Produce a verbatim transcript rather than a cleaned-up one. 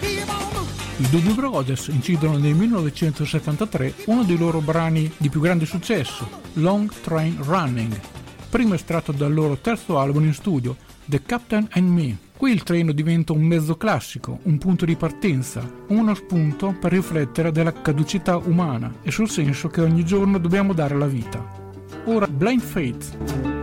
I Doobie Brothers incidono nel millenovecentosettantatré uno dei loro brani di più grande successo, Long Train Running, primo estratto dal loro terzo album in studio, The Captain and Me. Qui il treno diventa un mezzo classico, un punto di partenza, uno spunto per riflettere della caducità umana e sul senso che ogni giorno dobbiamo dare alla vita. Ora Blind Faith.